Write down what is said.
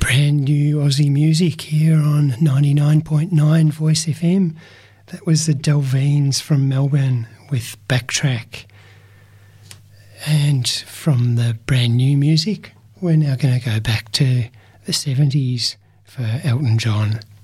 brand new Aussie music here on 99.9 Voice FM. That was the Delveens from Melbourne with Backtrack. And from the brand new music, we're now going to go back to the 70s for Elton John.